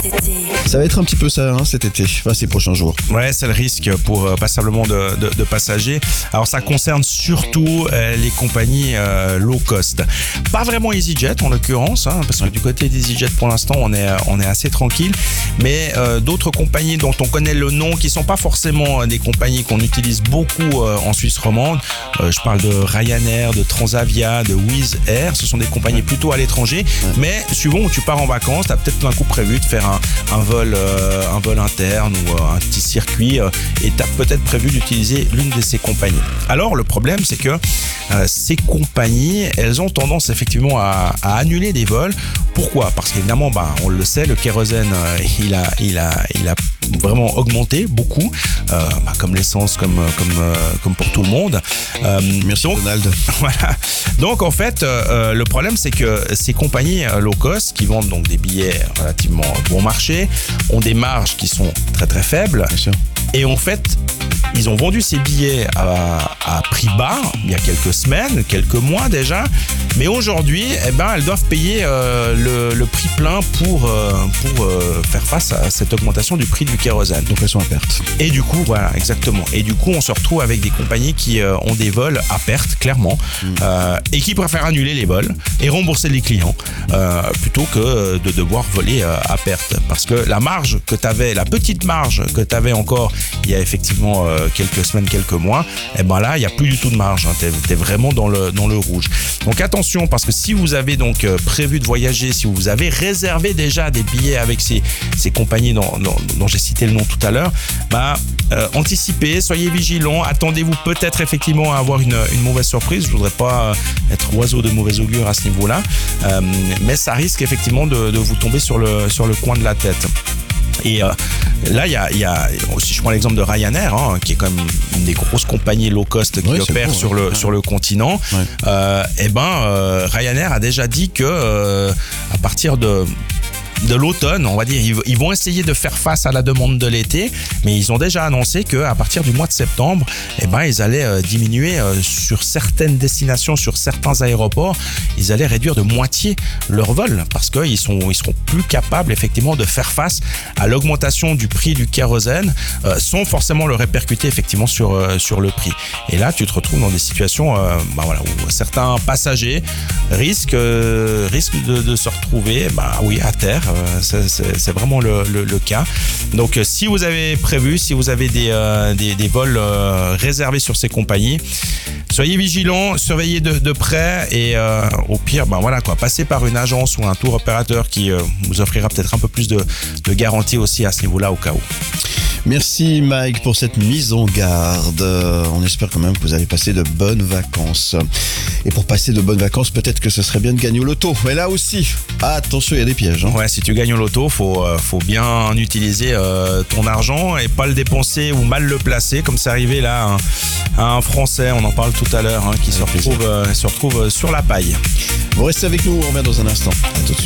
Ça va être un petit peu ça cet été, enfin ces prochains jours. Ouais, c'est le risque pour passablement de passagers. Alors ça concerne surtout les compagnies low cost. Pas vraiment EasyJet en l'occurrence, parce que du côté d'EasyJet pour l'instant on est assez tranquille. Mais d'autres compagnies dont on connaît le nom, qui sont pas forcément des compagnies qu'on utilise beaucoup en Suisse romande. Je parle de Ryanair, de Transavia, de Wizz Air. Ce sont des compagnies plutôt à l'étranger. Mais suivant où tu pars en vacances, tu as peut-être un coup prévu de faire un vol interne ou un petit circuit et tu as peut-être prévu d'utiliser l'une de ces compagnies. Alors le problème c'est que ces compagnies, elles ont tendance effectivement à annuler des vols. Pourquoi ? Parce qu'évidemment, on le sait, le kérosène il a vraiment augmenté beaucoup, comme l'essence, comme pour tout le monde. Merci donc, Donald. Voilà. Donc en fait, le problème c'est que ces compagnies low cost qui vendent donc des billets relativement bon marché ont des marges qui sont très très faibles. Bien sûr. Et en fait, ils ont vendu ces billets à prix bas il y a quelques semaines, quelques mois déjà. Mais aujourd'hui, elles doivent payer le prix plein pour faire face à cette augmentation du prix du kérosène. Donc elles sont à perte. Et du coup, voilà, exactement. Et du coup, on se retrouve avec des compagnies qui ont des vols à perte, clairement, et qui préfèrent annuler les vols et rembourser les clients plutôt que de devoir voler à perte. Parce que la marge que tu avais, la petite marge que tu avais encore il y a effectivement quelques semaines, quelques mois, là, il n'y a plus du tout de marge. Tu es vraiment dans le rouge. Donc attention, parce que si vous avez donc prévu de voyager, si vous avez réservé déjà des billets avec ces compagnies dont j'ai cité le nom tout à l'heure, anticipez, soyez vigilants, attendez-vous peut-être effectivement à avoir une mauvaise surprise. Je voudrais pas être oiseau de mauvais augure à ce niveau-là, mais ça risque effectivement de vous tomber sur le coin de la tête. Et là, il y a, si je prends l'exemple de Ryanair, qui est quand même une des grosses compagnies low cost qui opère sur le continent, Ryanair a déjà dit que à partir de l'automne, on va dire, ils vont essayer de faire face à la demande de l'été, mais ils ont déjà annoncé qu'à partir du mois de septembre, ils allaient diminuer sur certaines destinations, sur certains aéroports, ils allaient réduire de moitié leur vol parce qu'ils seront plus capables effectivement de faire face à l'augmentation du prix du kérosène sans forcément le répercuter effectivement sur le prix. Et là, tu te retrouves dans des situations où certains passagers risquent de se retrouver à terre. C'est vraiment le cas. Donc si vous avez prévu, si vous avez des vols réservés sur ces compagnies, soyez vigilants, surveillez de près et au pire, passez par une agence ou un tour opérateur qui vous offrira peut-être un peu plus de garantie aussi à ce niveau-là au cas où. Merci Mike pour cette mise en garde. On espère quand même que vous allez passer de bonnes vacances. Et pour passer de bonnes vacances, peut-être que ce serait bien de gagner au loto. Mais là aussi, attention, il y a des pièges. Ouais, si tu gagnes au loto, faut bien utiliser ton argent et pas le dépenser ou mal le placer, comme c'est arrivé là à un Français, on en parle tout à l'heure, qui se retrouve sur la paille. Vous restez avec nous, on revient dans un instant. À tout de suite.